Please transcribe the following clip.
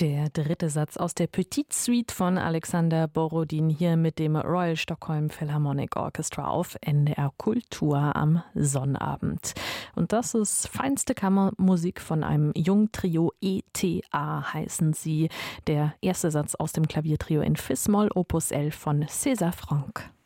Der dritte Satz aus der Petite Suite von Alexander Borodin hier mit dem Royal Stockholm Philharmonic Orchestra auf NDR Kultur am Sonnabend. Und das ist feinste Kammermusik von einem Jungtrio. ETA heißen sie. Der erste Satz aus dem Klaviertrio in Fis-Moll Opus 11 von César Franck.